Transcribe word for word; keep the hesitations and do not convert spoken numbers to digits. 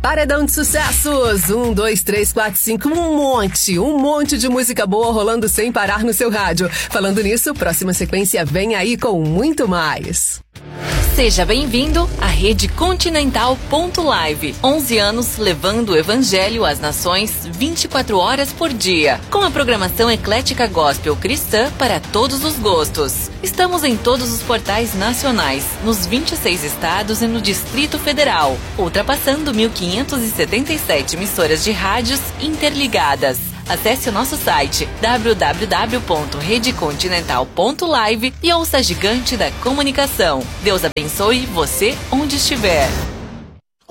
Paredão de sucessos, um, dois, três, quatro, cinco, um monte, um monte de música boa rolando sem parar no seu rádio. Falando nisso, próxima sequência vem aí com muito mais. Seja bem-vindo à Rede Continental ponto live. onze anos levando o evangelho às nações vinte e quatro horas por dia. Com a programação eclética gospel cristã para todos os gostos. Estamos em todos os portais nacionais, nos vinte e seis estados e no Distrito Federal, ultrapassando mil quinhentas e setenta e sete emissoras de rádios interligadas. Acesse o nosso site w w w ponto rede continental ponto live e ouça a gigante da comunicação. Deus abençoe você onde estiver.